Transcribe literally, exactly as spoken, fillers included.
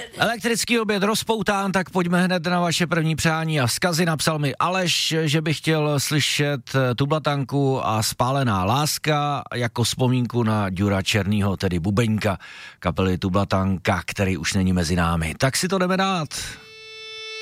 Elektrický oběd rozpoután, tak pojďme hned na vaše první přání a vzkazy. Napsal mi Aleš, že by chtěl slyšet Tublatanku a Spálená láska jako vzpomínku na Ďura Černýho, tedy bubeňka kapely Tublatanka, který už není mezi námi. Tak si to jdeme dát.